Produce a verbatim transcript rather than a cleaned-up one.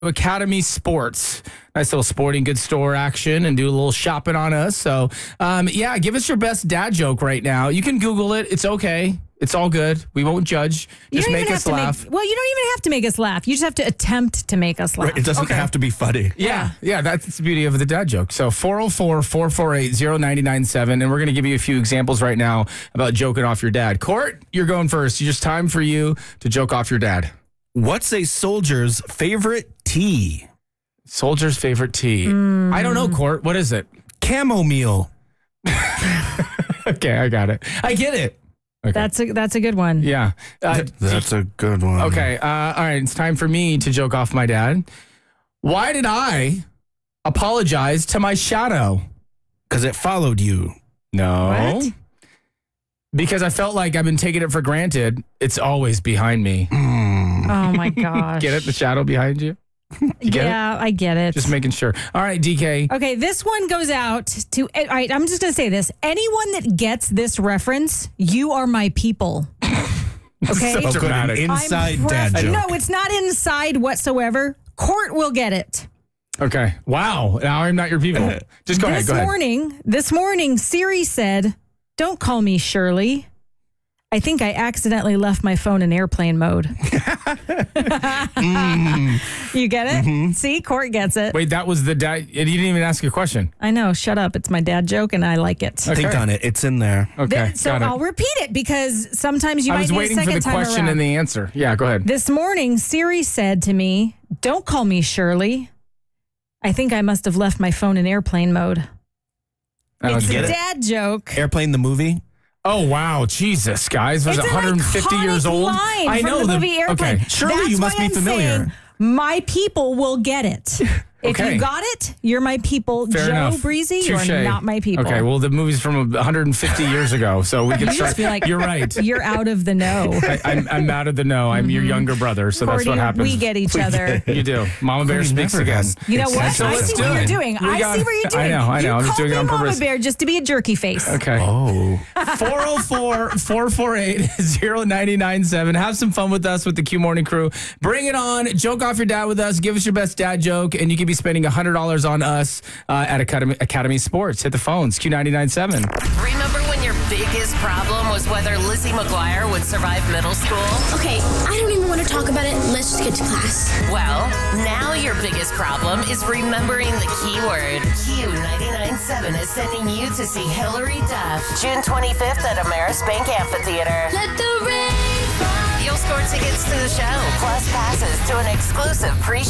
Academy Sports. Nice little sporting goods store action and do a little shopping on us. So, um, yeah, give us your best dad joke right now. You can Google it. It's okay. It's all good. We won't judge. Just make us laugh. Make, well, you don't even have to make us laugh. You just have to attempt to make us laugh. Right, it doesn't Okay. have to be funny. Yeah, yeah, that's the beauty of the dad joke. So four oh four, four four eight, oh nine nine seven, and we're going to give you a few examples right now about joking off your dad. Court, you're going first. It's just time for you to joke off your dad. What's a soldier's favorite tea? Soldier's favorite tea. Mm. I don't know, Court. What is it? Chamomile. Okay, I got it. I get it. Okay. That's a that's a good one. Yeah. Uh, That's a good one. okay. Uh, all right. It's time for me to joke off my dad. Why did I apologize to my shadow? Because it followed you. No. What? Because I felt like I've been taking it for granted. It's always behind me. Oh my gosh. Get it? The shadow behind you? You get yeah, I get it. Just making sure. All right, D K. Okay, this one goes out to, all right, I'm just going to say this. Anyone that gets this reference, you are my people. Okay? So Oh, good. An dramatic. inside I'm dad pref- joke. No, it's not inside whatsoever. Court will get it. Okay. Wow. Now I'm not your people. Just go ahead. this Go ahead. morning, this morning, Siri said, "Don't call me Shirley. I think I accidentally left my phone in airplane mode." mm. You get it? Mm-hmm. See, Court gets it. Wait, that was the dad. You didn't even ask a question. I know. Shut up. It's my dad joke, and I like it. Okay. Think on it. It's in there. Okay. Th- so got it. I'll repeat it because sometimes you I might was need a waiting for second the time question around. and the answer. Yeah, go ahead. This morning, Siri said to me, "Don't call me Shirley. I think I must have left my phone in airplane mode." I It's don't a get it. dad joke. Airplane the movie. Oh, wow. Jesus, guys. Was It's one hundred fifty an years iconic old? line I from know the movie Airplane. Okay. Surely That's you must why be I'm familiar. saying my people will get it. If Okay. you got it, you're my people. Fair Joe enough. Breezy, Touche. you're not my people. Okay, well, the movie's from one hundred fifty years ago, so we can You start. just feel like You're right. You're out of the know. I, I'm, I'm out of the know. I'm your younger brother, so that's Courtney, what happens. we get each other. You do. Mama Bear Courtney speaks never again. has- You know what? So I let's see do what you're it. doing. We I got- see what you're doing. I know, I know. You I'm just called doing it me on Mama purpose. Bear just to be a jerky face. Okay. Oh. four oh four, four four eight, oh nine nine seven. Have some fun with us with the Q Morning Crew. Bring it on. Joke off your dad with us. Give us your best dad joke, and you can be spending one hundred dollars on us uh, at Academy, Academy Sports. Hit the phones, Q ninety-nine seven. Remember when your biggest problem was whether Lizzie McGuire would survive middle school? Okay, I don't even want to talk about it. Let's just get to class. Well, now your biggest problem is remembering the keyword. Q ninety-nine seven is sending you to see Hillary Duff June twenty-fifth at Ameris Bank Amphitheater. Let the rain fall. You'll score tickets to the show, plus passes to an exclusive pre-show